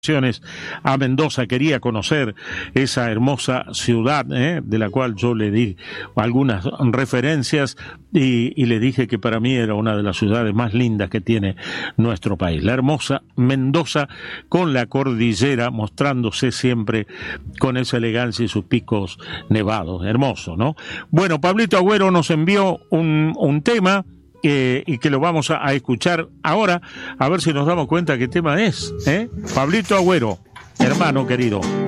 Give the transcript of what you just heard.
a Mendoza, quería conocer esa hermosa ciudad, de la cual yo le di algunas referencias y le dije que para mí era una de las ciudades más lindas que tiene nuestro país, la hermosa Mendoza, con la cordillera mostrándose siempre con esa elegancia y sus picos nevados, hermoso, ¿no? Bueno, Pablito Agüero nos envió un tema y que lo vamos a escuchar ahora, a ver si nos damos cuenta qué tema es, Pablito Agüero, hermano querido.